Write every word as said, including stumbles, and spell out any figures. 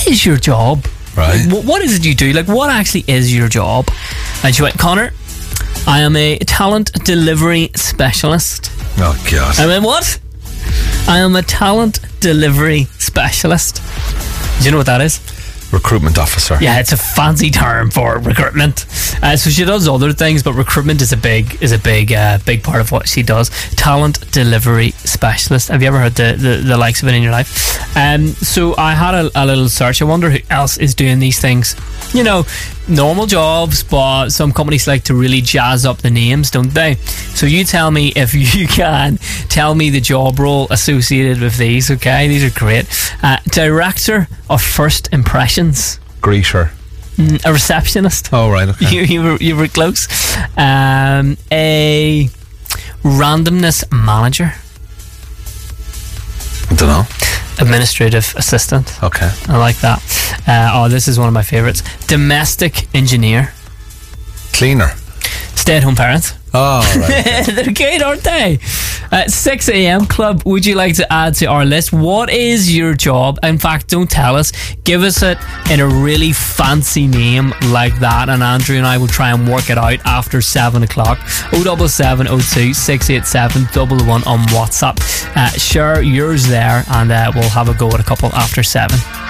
is your job? Right. What, what is it you do? Like, what actually is your job? And she went, Connor, I am a talent delivery specialist. Oh, God. I went, what? I am a talent delivery specialist. Do you know what that is? Recruitment officer. Yeah, it's a fancy term for recruitment. Uh, so she does other things, but recruitment is a big is a big uh, big part of what she does. Talent delivery specialist. Have you ever heard the, the, the likes of it in your life? Um, so I had a, a little search. I wonder who else is doing these things. You know, normal jobs, but some companies like to really jazz up the names, don't they? So you tell me if you can tell me the job role associated with these. Okay, these are great. Uh, Director of First Impressions. Greeter. Mm, a receptionist. Oh, right, okay. You, you, were, you were close. Um, a randomness manager. I don't know. Administrative assistant. Okay. I like that. Uh, oh, this is one of my favourites. Domestic engineer. Cleaner. Stay-at-home parent. Oh, right. They're good, aren't they? Uh, six a.m. Club, would you like to add to our list? What is your job? In fact, don't tell us. Give us it in a really fancy name like that, and Andrew and I will try and work it out after seven o'clock. oh seven seven oh two six eight seven one one on WhatsApp. Uh, share yours there, and uh, we'll have a go at a couple after seven.